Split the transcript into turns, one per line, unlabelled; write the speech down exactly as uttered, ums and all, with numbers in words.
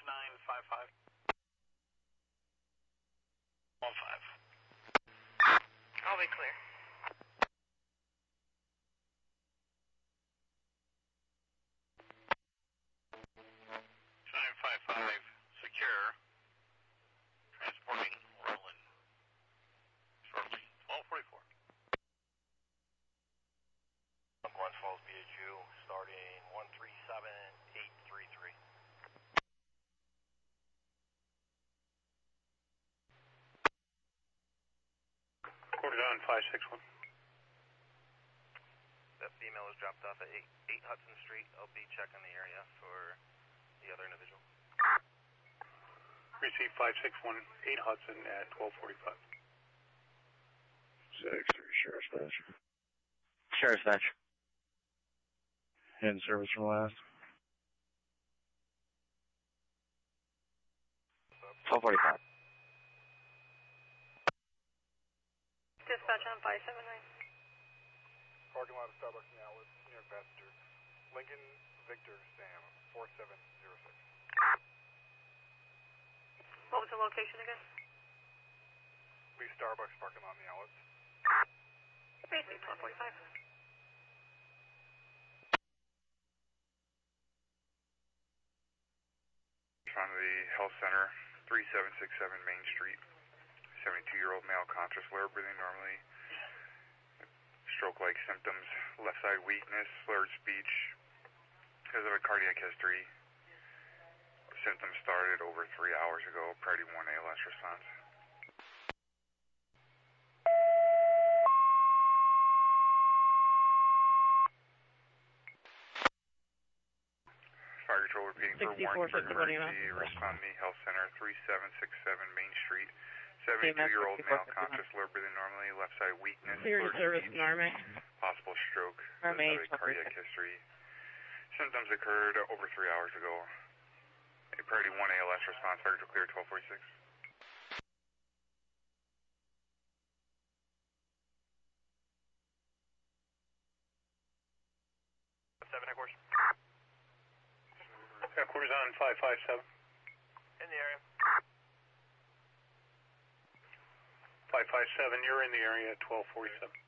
nine five five. One five.
I'll be clear.
nine five five, secure. Transporting Roland. Shortly. twelve forty-four.
Glens Falls B H U, starting one three seven eight three three.
Quarter on five six one.
That female was dropped off at eight, eight Hudson Street. I'll be checking the area for the other individual.
Receive five six one, eight Hudson at twelve forty-five.
six three, Sheriff's Dispatch.
Sheriff's Dispatch.
In service from last.
twelve forty-five.
Dispatch on five seven nine.
Parking lot of Starbucks in the outlet near passenger. Lincoln Victor Sam, four seven zero six.
What was the location again?
Lee Starbucks parking lot in the outlets.
Basic twelve forty-five.
From the health center, three seven six seven Main Street. seventy-two-year-old male, conscious, lower breathing normally. Stroke-like symptoms, left side weakness, slurred speech. Has a cardiac history. Symptoms started over three hours ago. Priority one A L S response. Fire control repeating for warrant for emergency. Respond me, health center, three seven six seven Main Street. seventy-two-year-old male, conscious, lower breathing normally, left side weakness,
Clear service,
speech,
Norman.
possible stroke,
Norman,
has a cardiac history. Symptoms occurred over three hours ago. A priority one A L S response, fire control clear, twelve forty-six.
Seven headquarters.
Headquarters on five five seven.
In the area.
five five seven, you're in the area at twelve forty-seven.